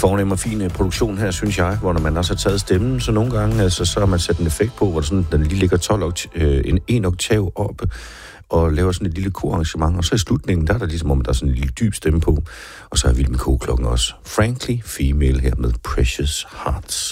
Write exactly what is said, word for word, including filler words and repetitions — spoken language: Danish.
fornem og fin produktion her, synes jeg, hvor når man også har taget stemmen, så nogle gange altså, så har man sat en effekt på, hvor sådan, den lige ligger tolv oktav, øh, en, en oktav op og laver sådan et lille korarrangement, og så i slutningen, der er der ligesom, om der er sådan en lille dyb stemme på, og så er Vild med Ko-klokken også. Frankly Female her med Precious Hearts.